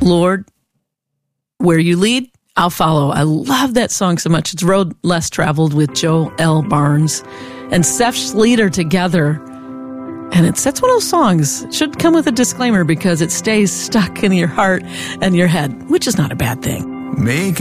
Lord, where you lead, I'll follow. I love that song so much. It's Road Less Traveled with Joe L. Barnes and Seth Schleter together. And that's one of those songs. It should come with a disclaimer because it stays stuck in your heart and your head, which is not a bad thing. Make